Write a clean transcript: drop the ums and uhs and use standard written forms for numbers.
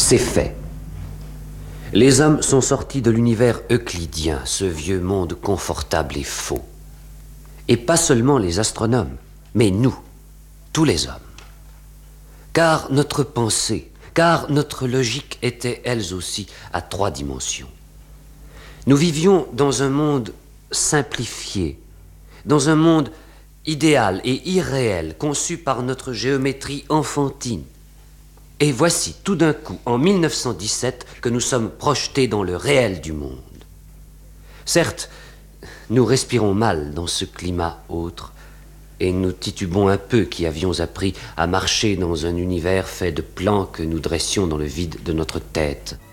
C'est fait. Les hommes sont sortis de l'univers euclidien, ce vieux monde confortable et faux. Et pas seulement les astronomes, mais nous, tous les hommes. Car notre pensée, car notre logique étaient elles aussi à 3 dimensions. Nous vivions dans un monde simplifié, dans un monde idéal et irréel, conçu par notre géométrie enfantine. Et voici, tout d'un coup, en 1917, que nous sommes projetés dans le réel du monde. Certes, nous respirons mal dans ce climat autre, et nous titubons un peu qui avions appris à marcher dans un univers fait de plans que nous dressions dans le vide de notre tête.